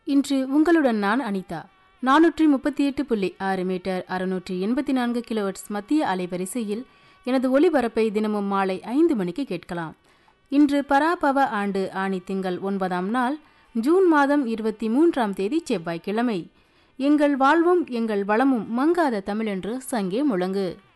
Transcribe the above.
இன்று உங்களுடன் நான் அனிதா. 438.6 மீட்டர் 684 கிலோஹெர்ட்ஸ் மத்திய அலைவரிசையில் எனது ஒலிபரப்பை தினமும் மாலை 5 மணிக்கு கேட்கலாம். இன்று பராபவ ஆண்டு ஆணி திங்கள் 9ஆம் நாள், ஜூன் மாதம் 23ஆம் தேதி செவ்வாய்க்கிழமை. எங்கள் வாழ்வும் எங்கள் வளமும் மங்காத தமிழென்று சங்கே முழங்கு.